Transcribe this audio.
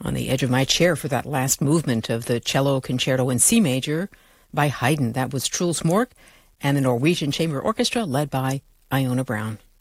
On the edge of my chair for that last movement of the Cello Concerto in C major by Haydn. That was Truls Mork and the Norwegian Chamber Orchestra led by Iona Brown.